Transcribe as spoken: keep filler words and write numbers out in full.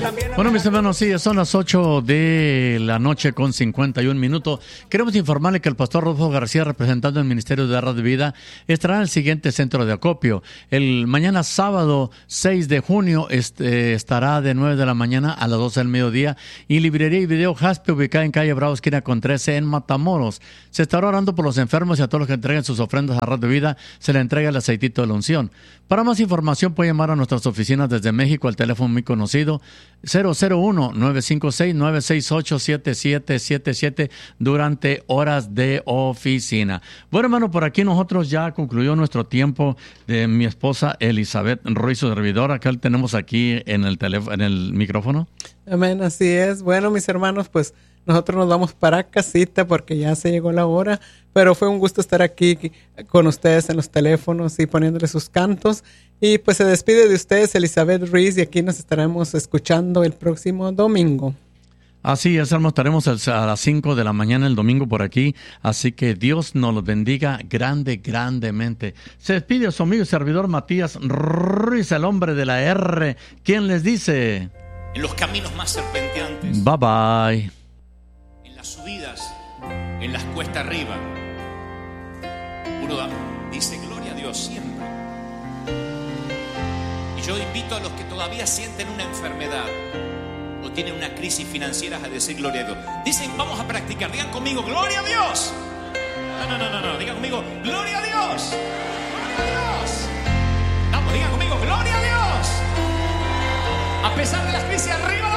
Bueno, mis hermanos, sí, son las ocho de la noche con cincuenta y un minutos. Queremos informarle que el pastor Rodolfo García, representando el Ministerio de Radio de Vida, estará en el siguiente centro de acopio. El mañana sábado seis de junio este, estará de nueve de la mañana a las doce del mediodía y Librería y Video Jaspe, ubicada en calle Bravo, esquina con trece en Matamoros. Se estará orando por los enfermos y a todos los que entreguen sus ofrendas a Radio de Vida se le entrega el aceitito de la unción. Para más información puede llamar a nuestras oficinas desde México al teléfono muy conocido cero cero uno, nueve cinco seis, nueve seis ocho, siete siete siete siete durante horas de oficina. Bueno, hermano, por aquí nosotros ya concluyó nuestro tiempo de mi esposa Elizabeth Ruiz, su servidor. Acá tenemos aquí en el teléfono, en el micrófono. Amén, así es. Bueno, mis hermanos, pues nosotros nos vamos para casita porque ya se llegó la hora, pero fue un gusto estar aquí con ustedes en los teléfonos y poniéndoles sus cantos. Y pues se despide de ustedes Elizabeth Ruiz y aquí nos estaremos escuchando el próximo domingo. Así es, hermano, estaremos a las cinco de la mañana el domingo por aquí, así que Dios nos los bendiga grande, grandemente. Se despide su amigo y servidor Matías Ruiz, el hombre de la R, quien les dice: en los caminos más serpenteantes, bye bye. En las subidas, en las cuestas arriba, uno da, dice gloria a Dios siempre. Y yo invito a los que todavía sienten una enfermedad o tienen una crisis financiera a decir gloria a Dios. Dicen, vamos a practicar, digan conmigo, gloria a Dios. No, no, no, no, no. Digan conmigo, gloria a Dios. Gloria a Dios. Vamos, digan conmigo, gloria a Dios. A pesar de las crisis arriba